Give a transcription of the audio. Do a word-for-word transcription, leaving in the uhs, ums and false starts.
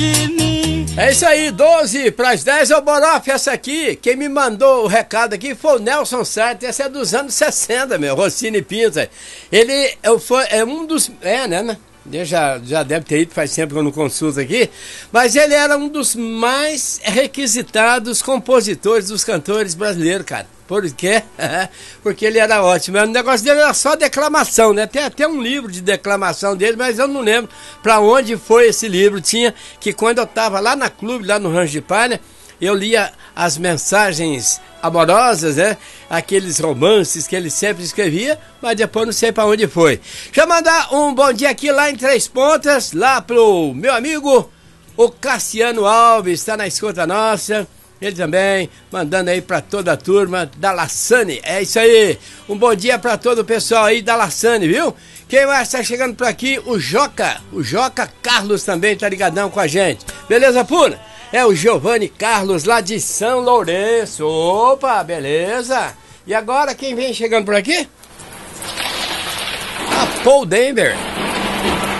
É isso aí, doze para as dez, ô Borof, essa aqui, quem me mandou o recado aqui foi o Nelson Sartre, essa é dos anos sessenta, meu, Rossini Pinto. Ele foi, é um dos, é, né, né? Já, já deve ter ido, faz tempo que eu não consulto aqui, mas ele era um dos mais requisitados compositores dos cantores brasileiros, cara. Por quê? Porque ele era ótimo. O negócio dele era só declamação, né? Tem até um livro de declamação dele, mas eu não lembro para onde foi esse livro. Tinha que quando eu estava lá na clube, lá no Rancho de Palha, eu lia as mensagens amorosas, né? Aqueles romances que ele sempre escrevia, mas depois não sei para onde foi. Deixa eu mandar um bom dia aqui lá em Três Pontas, lá pro meu amigo, o Cassiano Alves, está na escuta nossa. Ele também, mandando aí para toda a turma da Lassane. É isso aí. Um bom dia para todo o pessoal aí da Lassane, viu? Quem mais está chegando por aqui? O Joca. O Joca Carlos também tá ligadão com a gente. Beleza pura? É o Giovanni Carlos lá de São Lourenço. Opa, beleza. E agora quem vem chegando por aqui? A Paul Denver.